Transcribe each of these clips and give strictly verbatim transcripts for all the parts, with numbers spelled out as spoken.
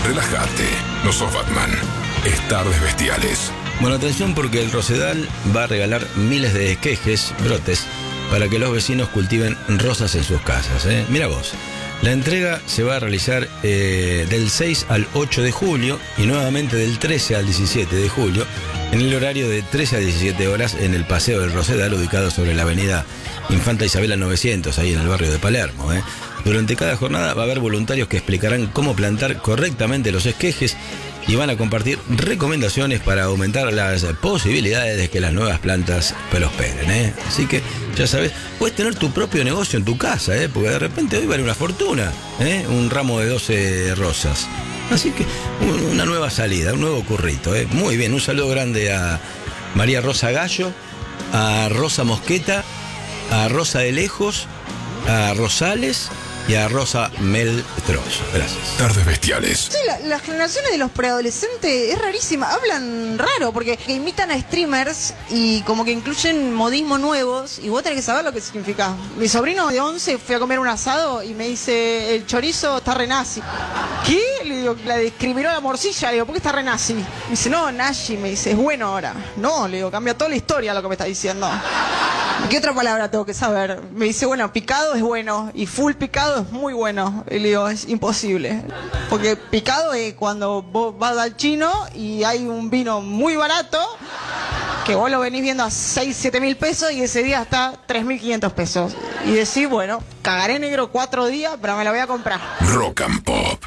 Relájate, no sos Batman. Es Tardes Bestiales. Bueno, atención porque el Rosedal va a regalar miles de esquejes, brotes, para que los vecinos cultiven rosas en sus casas, ¿eh? Mira vos, la entrega se va a realizar eh, del seis al ocho de julio y nuevamente del trece al diecisiete de julio en el horario de trece a diecisiete horas en el Paseo del Rosedal, ubicado sobre la avenida Infanta Isabela novecientos, ahí en el barrio de Palermo, ¿eh? Durante cada jornada va a haber voluntarios que explicarán cómo plantar correctamente los esquejes y van a compartir recomendaciones para aumentar las posibilidades de que las nuevas plantas prosperen, ¿eh? Así que, ya sabes, puedes tener tu propio negocio en tu casa, ¿eh? Porque de repente hoy vale una fortuna, ¿eh? Un ramo de doce rosas. Así que, una nueva salida, un nuevo currito, ¿eh? Muy bien, un saludo grande a María Rosa Gallo, a Rosa Mosqueta, a Rosa de Lejos, a Rosales y a Rosa Meltroso. Gracias. Tardes Bestiales. Sí, la, las generaciones de los preadolescentes es rarísima. Hablan raro porque imitan a streamers y como que incluyen modismos nuevos y vos tenés que saber lo que significa. Mi sobrino de once fue a comer un asado y me dice, el chorizo está re nazi. ¿Qué? Le digo, la discriminó la morcilla. Le digo, ¿por qué está re nazi? Me dice, no, nazi. Me dice, es bueno ahora. No, le digo, cambia toda la historia lo que me está diciendo. ¿Qué otra palabra tengo que saber? Me dice, bueno, picado es bueno y full picado es muy bueno. Y le digo, es imposible. Porque picado es cuando vos vas al chino y hay un vino muy barato que vos lo venís viendo a seis, siete mil pesos y ese día está tres mil quinientos pesos. Y decís, bueno, cagaré negro cuatro días, pero me la voy a comprar. Rock and Pop.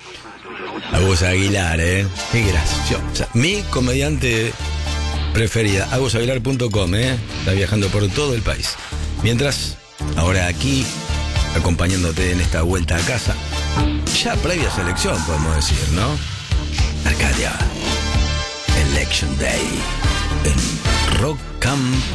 Agus Aguilar, ¿eh? Qué graciosa. Mi comediante preferida, agus aguilar punto com, ¿eh? Está viajando por todo el país. Mientras, ahora aquí, acompañándote en esta vuelta a casa, ya previa selección, podemos decir, ¿no? Arcadia, Election Day, en Rock and Pop.